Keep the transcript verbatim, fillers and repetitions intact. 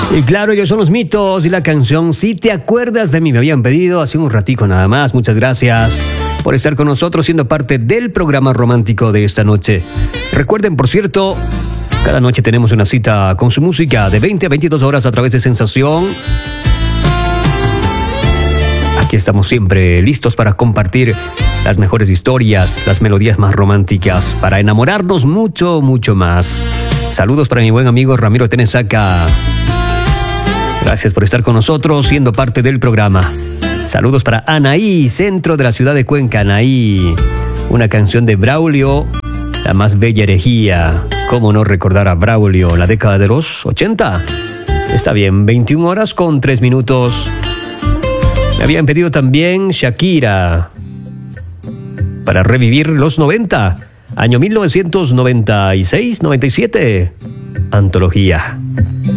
Y claro, ellos son los Mitos y la canción Si te acuerdas de mí. Me habían pedido hace un ratico nada más. Muchas gracias por estar con nosotros siendo parte del programa romántico de esta noche. Recuerden, por cierto, cada noche tenemos una cita con su música de veinte a veintidós horas a través de Sensación. Aquí estamos siempre listos para compartir las mejores historias, las melodías más románticas, para enamorarnos mucho, mucho más. Saludos para mi buen amigo Ramiro Tenesaca. Gracias por estar con nosotros, siendo parte del programa. Saludos para Anaí, centro de la ciudad de Cuenca. Anaí, una canción de Braulio, La más bella herejía. ¿Cómo no recordar a Braulio? La década de los ochenta. Está bien, veintiuna horas con tres minutos. Me habían pedido también Shakira, para revivir los noventa. Año mil novecientos noventa y seis noventa y siete. Antología.